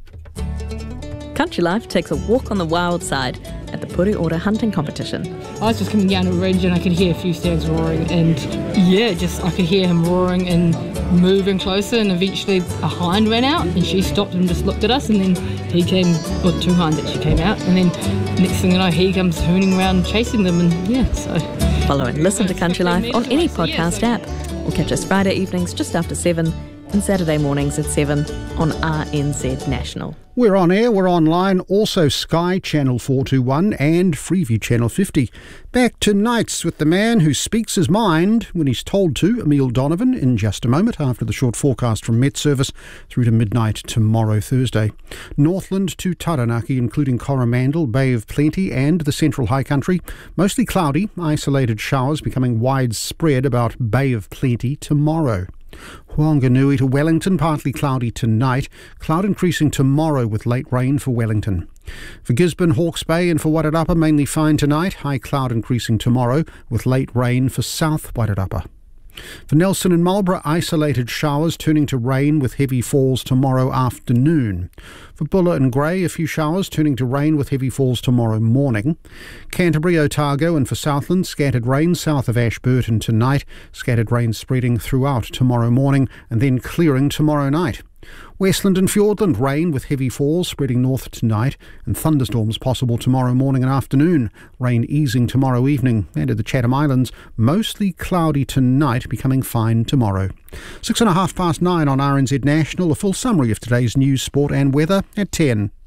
Country Life takes a walk on the wild side at the Puri-Ora hunting competition. I was just coming down a ridge and I could hear a few stags roaring, and yeah, just I could hear him roaring and moving closer, and eventually a hind ran out and she stopped and just looked at us, and then he came, or two hinds actually came out, and then next thing you know he comes hooning around chasing them, and yeah, so... Follow and listen to Country Life on any podcast app, or catch us Friday evenings just after seven and Saturday mornings at seven on R N Z National. We're on air, we're online, also Sky Channel four two one and Freeview Channel fifty. Back to Nights with the man who speaks his mind when he's told to, Emile Donovan, in just a moment after the short forecast from Met Service through to midnight tomorrow, Thursday. Northland to Taranaki, including Coromandel, Bay of Plenty and the Central High Country. Mostly cloudy, isolated showers becoming widespread about Bay of Plenty tomorrow. Whanganui to Wellington, partly cloudy tonight. Cloud increasing tomorrow with late rain for Wellington. For Gisborne, Hawke's Bay and for Wairarapa, mainly fine tonight. High cloud increasing tomorrow with late rain for South Wairarapa. For Nelson and Marlborough, isolated showers turning to rain with heavy falls tomorrow afternoon. For Buller and Grey, a few showers turning to rain with heavy falls tomorrow morning. Canterbury, Otago and for Southland, scattered rain south of Ashburton tonight. Scattered rain spreading throughout tomorrow morning and then clearing tomorrow night. Westland and Fiordland, rain with heavy falls spreading north tonight and thunderstorms possible tomorrow morning and afternoon. Rain easing tomorrow evening. And at the Chatham Islands, mostly cloudy tonight, becoming fine tomorrow. Six and a half past nine on R N Z National. A full summary of today's news, sport and weather at ten.